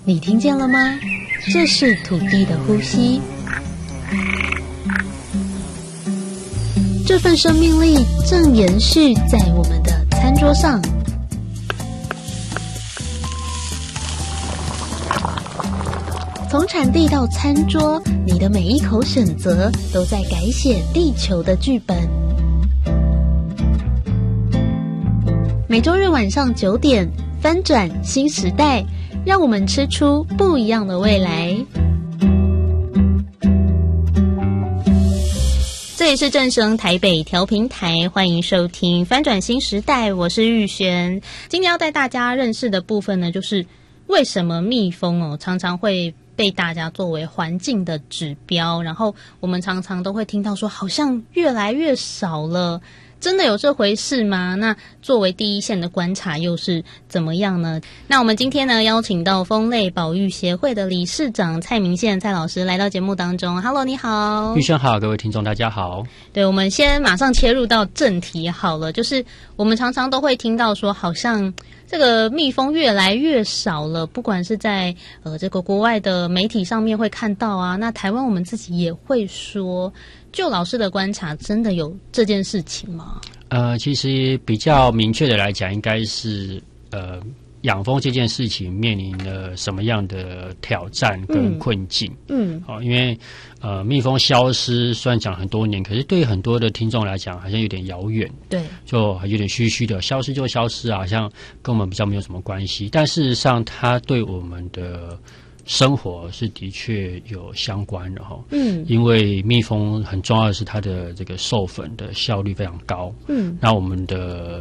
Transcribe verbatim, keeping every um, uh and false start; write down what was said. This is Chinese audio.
你听见了吗？这是土地的呼吸，这份生命力正延续在我们的餐桌上。从产地到餐桌，你的每一口选择都在改写地球的剧本。每周日晚上九点，翻转新时代，让我们吃出不一样的未来。这里是正声台北调频台，欢迎收听翻转新时代，我是玉璇。今天要带大家认识的部分呢，就是为什么蜜蜂哦常常会被大家作为环境的指标，然后我们常常都会听到说好像越来越少了，真的有这回事吗？那作为第一线的观察又是怎么样呢？那我们今天呢邀请到蜂类保育协会的理事长蔡明宪蔡老师来到节目当中。 Hello， 你好。 玉轩好，各位听众大家好。 对，我们先马上切入到正题好了，就是我们常常都会听到说好像这个蜜蜂越来越少了，不管是在呃这个国外的媒体上面会看到啊，那台湾我们自己也会说，就老师的观察，真的有这件事情吗？ 呃，其实比较明确的来讲，应该是呃养蜂这件事情面临了什么样的挑战跟困境？嗯，好、哦，因为呃蜜蜂消失虽然讲很多年，可是对于很多的听众来讲，好像有点遥远，对，就有点虚虚的，消失就消失啊，好像跟我们比较没有什么关系。但事实上，它对我们的生活是的确有相关的哈，嗯，因为蜜蜂很重要的是它的这个授粉的效率非常高，嗯，那我们的